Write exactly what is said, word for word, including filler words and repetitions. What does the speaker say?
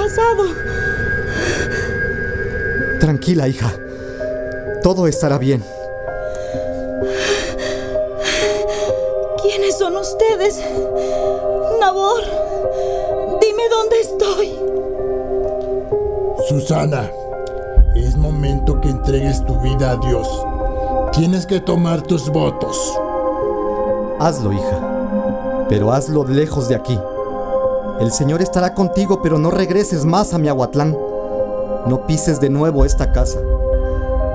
pasado? Tranquila, hija. Todo estará bien. ¿Quiénes son ustedes? Nabor, dime dónde estoy. Susana, es momento que entregues tu vida a Dios. Tienes que tomar tus votos. Hazlo, hija, pero hazlo lejos de aquí. El Señor estará contigo, pero no regreses más a Miahuatlán. No pises de nuevo esta casa.